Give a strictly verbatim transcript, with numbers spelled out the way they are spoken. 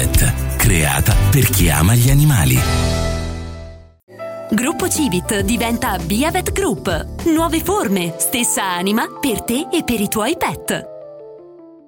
Pet, creata per chi ama gli animali. Gruppo Civit diventa Biavet Group. Nuove forme, stessa anima per te e per i tuoi pet.